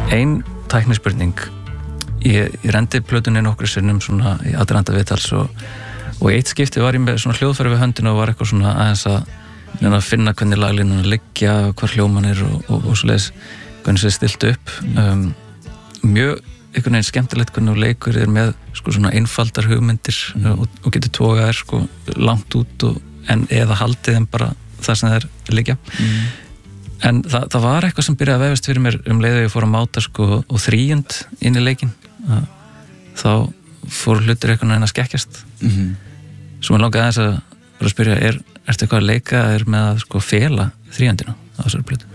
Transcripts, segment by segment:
Ein tæknispurning. Ég rendi plötunni nokkru sinnum svona í aðranda viðtals og eitt skipti var ég með svona hljóðfæri við höndina og var eitthvað svona aðeins að finna hvernig laglínan liggja, hvar hljóman og svoleiðis, hvernig það stilt upp. Mjög einhvern veginn skemmtilegt hvernig leikur með sko svona einfaldar hugmyndir og getur togað sko langt út eða haldið þeim bara það sem þeir liggja. En það var eitthvað sem byrjaði að vefast fyrir mér leið að ég fór að máta sko og þríund inn í leikinn. Þá fór hlutir eitthvað að skekkjast. Svo mér langaði aðeins að spyrja, ertu eitthvað að leika með að sko fela þríundina á þessari plötu?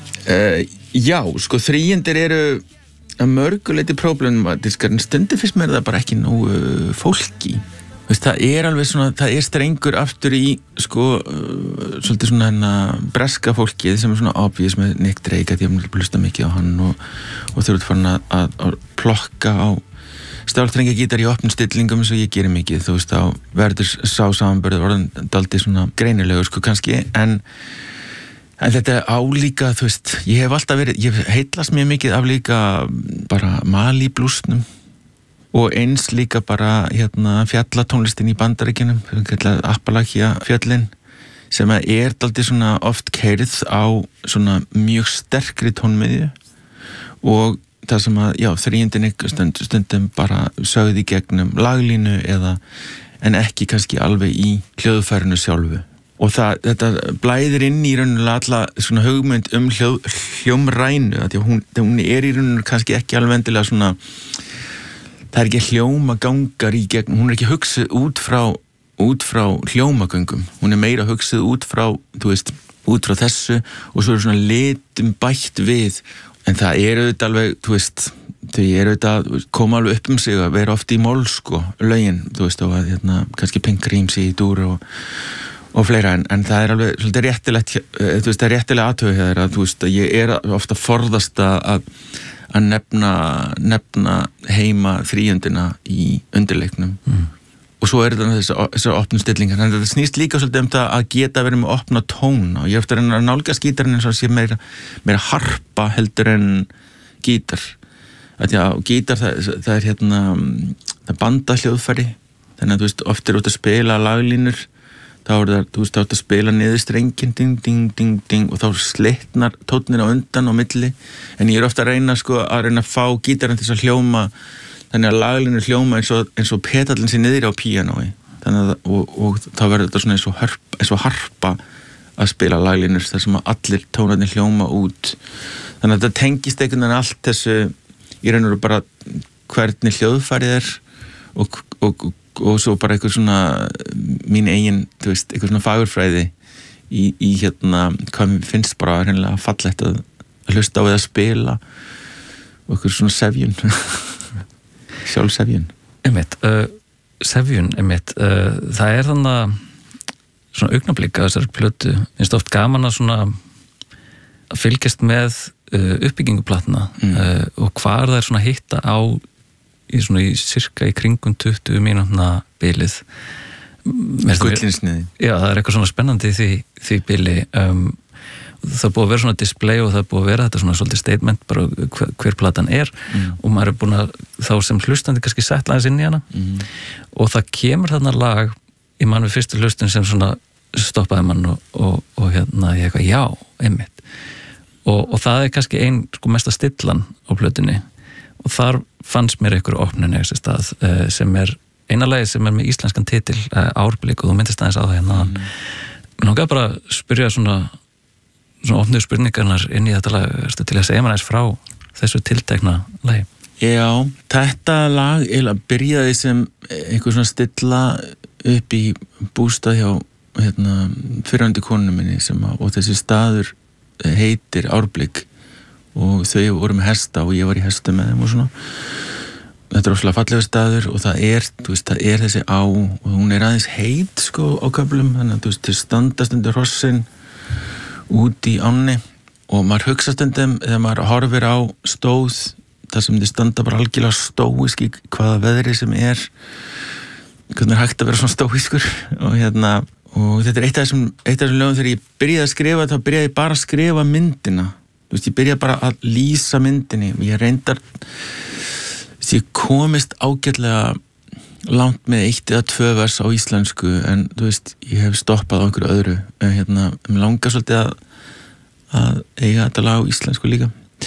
Já, sko þríundir eru að mörgu leyti problematískar, en stundum finnst mér það bara ekki nógu fólki. Það er alveg svona, það er strengur aftur í sko svolítið svona breska fólkið sem er svona obvious með Nick Drake, að ég hef hlusta mikið á hann og þau eru farin að plokka á stálstrengagítar í opnum stillingum eins og ég gerir mikið, þú veist, þá verður sá samanburður orðan dálítið svona greinilegur sko kannski, en þetta er álíka, þú veist, ég hef heitlast mjög mikið af líka bara Mali blúsnum og eins líka bara fjallatónlistin í Bandaríkjunum, Appalachia fjöllin, sem er dálítið svona oft keyrð á svona mjög sterkri tónmiðju og það sem þríundin stundum bara sögð í gegnum laglínu en ekki kannski alveg í hljóðfærinu sjálfu. Og þetta blæðir inn í rauninni alla svona hugmynd hljómrænu, að hún er í rauninni kannski ekki alveg endilega svona, það er ekki hljómagangar í gegnum, hún er ekki hugsuð út frá hljómagöngum, hún er meira hugsuð út frá, þú veist, út frá þessu og svo er svona litum bætt við. En það auðvitað alveg, þú veist, þau auðvitað koma alveg upp sig að vera oft í mól, sko, lögin, þú veist, og að kannski Pink Reams í dúr og fleira, en það er alveg svolítið réttilegt, þú veist, það er réttilega athugað hér að, þú veist, að ég er ofta forðast að nefna heima þríundina í undirleiknum. Og svo er þetta þessar opnum stillingar, en þetta snýst líka svolítið það að geta verið með opna tón og ég er eftir að nálgast gítarinn eins og sé meira harpa heldur en gítar. Gítar það er það banda hljóðfæri, þannig að þú veist, oft er út að spila laglínur, þá er það, þú veist, að spila niður strengin, ding, ding, ding, ding og þá slitnar tónninn á undan og milli, en ég er ofta að reyna að fá gítarinn til að hljóma, þannig að laglínur hljóma eins og petallinn sé niður á píanói, þannig að og þá verður þetta svona eins og harpa að spila laglínur þar sem að allir tónarnir hljóma út, þannig að þetta tengist einhvern veginn allt þessu í raun og bara hvernig hljóðfærið er og svo bara eitthvað svona mín eigin, þú veist, eitthvað svona fagurfræði í hvað mér finnst bara hreinlega fallegt að hlusta á eða spila og eitthvað svona sefjun sjálfsefjun. Sefjun, það er þannig svona augnablik að þessari plötu, finnst oft gaman að fylgjast með uppbyggingu platna og hvar það er svona hitta á í cirka í kringum 20 mínútna bilið. Gullinsniði. Já, það er eitthvað svona spennandi í því bili. Það búið að vera svona display og það búið að vera þetta svona svolítið statement bara hver platan er og maður er búin að þá sem hlustandi kannski setla aðeins inn í hana og það kemur þarna lag í mann við fyrstu hlustun sem svona stoppaði mann og ég eitthvað, já, einmitt og það er kannski ein sko mesta stillan á plötunni og þar fannst mér einhverju opnun í þessi stað sem er eina lagi sem er með íslenskan titil Árblik og þú myndist aðeins á það mér langaði bara að spyrja svona opnuðu spurningarnar inn í þetta lag til að segja maður eins frá þessu tiltekna lagi. Já, þetta lag byrjaði sem einhver svona stilla upp í bústað hjá fyrrandi konunum minni og þessi staður heitir Árblik og þau voru með hesta og ég var í hestu með þeim og svona. Þetta er óslega fallegur staður og það er, þú veist, það er þessi á og hún er aðeins heit sko á köflum, þannig að þú veist, þau standast undir hrossin út í ánni og maður hugsa stundum þegar maður horfir á stóð þar sem þið standa bara algjörlega stóísk í hvaða veðri sem er hvernig er hægt að vera svona stóískur og þetta er eitt af þessum lögum þegar ég byrjaði að skrifa þá byrjaði ég bara að skrifa myndina þú veist, ég byrja bara að lýsa myndinni, ég reyndar ég komist ágætlega langt með 1 eða 2 vers á íslensku en þú veist, ég hef stoppað á einhverju öðru en mér langar svolítið að eiga þetta lag á íslensku líka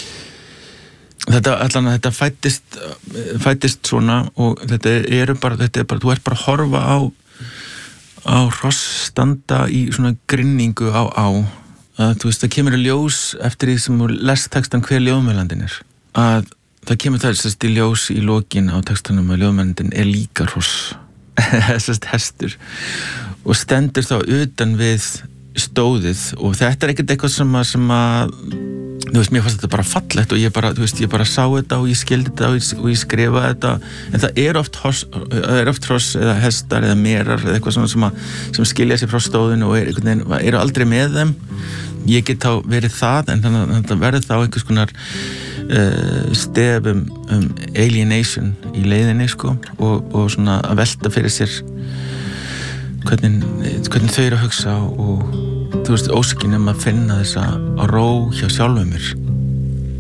þetta fættist svona og þetta er bara, þú ert bara að horfa á hross standa í svona grinningu á að þú veist, það kemur í ljós eftir því sem þú lest textan hver ljóðmælandin að það kemur það í ljós í lokin á textanum að ljóðmælandin líka hross hestur og stendur þá utan við stóðið og þetta ekkert eitthvað sem að þú veist, mér fannst þetta bara fallegt og ég bara sá þetta og ég skildi þetta og ég skrifaði þetta en það oft hross eða hestar eða merar eða eitthvað svona sem skilja sér frá stóðinu og eru aldrei með þeim ég get þá verið það en þannig að þetta verður þá einhvers konar stef alienation í leiðinni sko og svona að velta fyrir sér hvernig þau eru að hugsa og þú veist, óskin að finna þessa ró hjá sjálfum mér